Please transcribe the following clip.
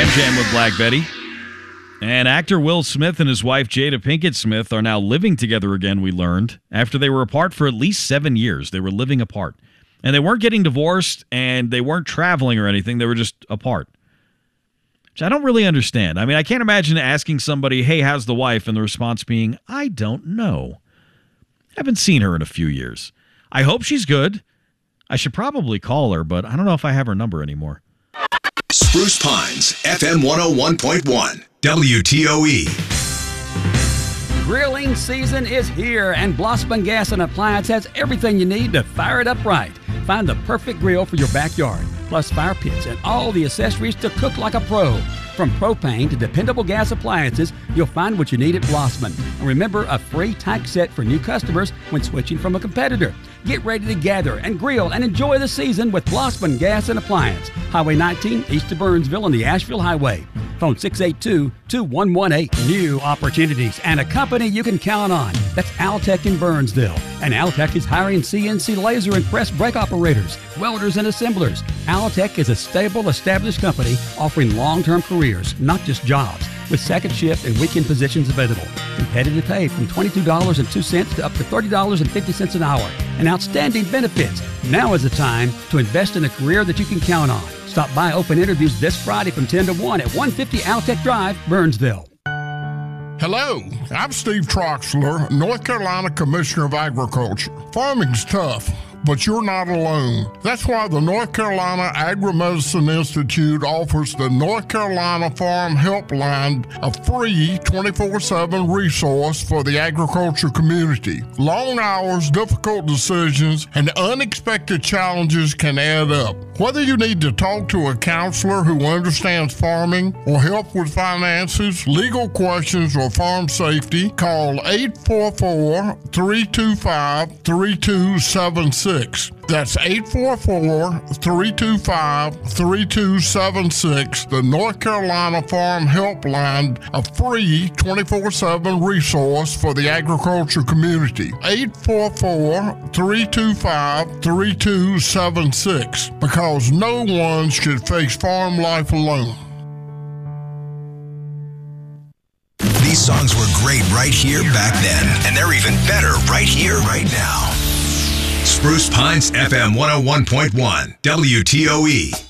Def Jam with Black Betty. And actor Will Smith and his wife Jada Pinkett Smith are now living together again, we learned. After they were apart for at least 7 years. They were living apart. And they weren't getting divorced, and they weren't traveling or anything. They were just apart. Which I don't really understand. I mean, I can't imagine asking somebody, hey, how's the wife? And the response being, I don't know. Haven't seen her in a few years. I hope she's good. I should probably call her, but I don't know if I have her number anymore. Spruce Pines, FM 101.1, WTOE. Grilling season is here, and Blossman Gas and Appliance has everything you need to fire it up right. Find the perfect grill for your backyard, plus fire pits and all the accessories to cook like a pro. From propane to dependable gas appliances, you'll find what you need at Blossman. And remember, a free tax set for new customers when switching from a competitor. Get ready to gather and grill and enjoy the season with Blossman Gas and Appliance. Highway 19, east of Burnsville on the Asheville Highway. Phone 682-2118. New opportunities and a company you can count on. That's Altec in Burnsville. And Altec is hiring CNC laser and press brake operators, welders, and assemblers. Altec is a stable, established company offering long-term careers, not just jobs, with second shift and weekend positions available. Competitive pay from $22.02 to up to $30.50 an hour. And outstanding benefits. Now is the time to invest in a career that you can count on. Stop by open interviews this Friday from 10 to 1 at 150 Altec Drive, Burnsville. Hello, I'm Steve Troxler, North Carolina Commissioner of Agriculture. Farming's tough, but you're not alone. That's why the North Carolina Agri-Medicine Institute offers the North Carolina Farm Helpline, a free 24/7 resource for the agriculture community. Long hours, difficult decisions, and unexpected challenges can add up. Whether you need to talk to a counselor who understands farming or help with finances, legal questions, or farm safety, call 844-325-3276. That's 844-325-3276, the North Carolina Farm Helpline, a free 24/7 resource for the agriculture community. 844-325-3276, because no one should face farm life alone. These songs were great right here back then, and they're even better right here, right now. Spruce Pines, FM 101.1, WTOE.